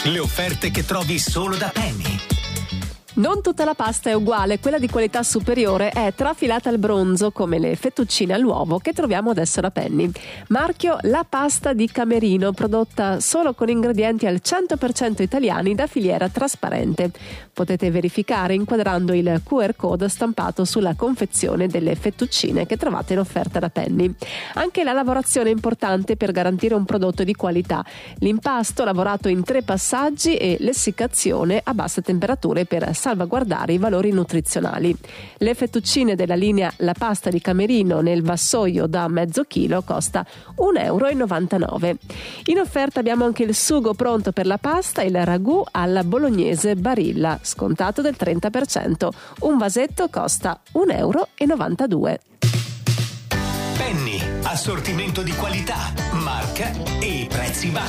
Le offerte che trovi solo da Penny. Non tutta la pasta è uguale, quella di qualità superiore è trafilata al bronzo come le fettuccine all'uovo che troviamo adesso da Penny. Marchio La Pasta di Camerino, prodotta solo con ingredienti al 100% italiani da filiera trasparente. Potete verificare inquadrando il QR code stampato sulla confezione delle fettuccine che trovate in offerta da Penny. Anche la lavorazione è importante per garantire un prodotto di qualità. L'impasto lavorato in 3 passaggi e l'essiccazione a basse temperature per salvaguardare i valori nutrizionali. Le fettuccine della linea La Pasta di Camerino nel vassoio da mezzo chilo costa €1,99. In offerta abbiamo anche il sugo pronto per la pasta e il ragù alla bolognese Barilla, scontato del 30%. Un vasetto costa €1,92. Penny, assortimento di qualità, marca e prezzi bassi.